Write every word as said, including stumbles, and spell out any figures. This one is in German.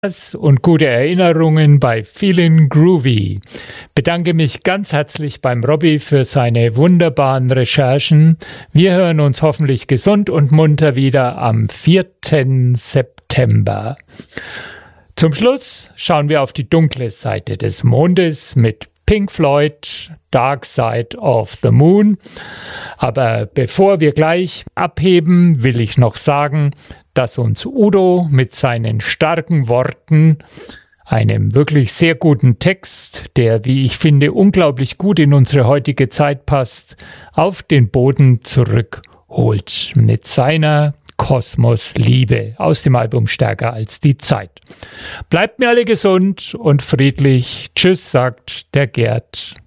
und gute Erinnerungen bei Feelin' Groovy. Bedanke mich ganz herzlich beim Robby für seine wunderbaren Recherchen. Wir hören uns hoffentlich gesund und munter wieder am vierten September. Zum Schluss schauen wir auf die dunkle Seite des Mondes mit Pink Floyd, Dark Side of the Moon. Aber bevor wir gleich abheben, will ich noch sagen, dass uns Udo mit seinen starken Worten, einem wirklich sehr guten Text, der, wie ich finde, unglaublich gut in unsere heutige Zeit passt, auf den Boden zurückholt mit seiner Kosmos-Liebe aus dem Album Stärker als die Zeit. Bleibt mir alle gesund und friedlich. Tschüss, sagt der Gerd.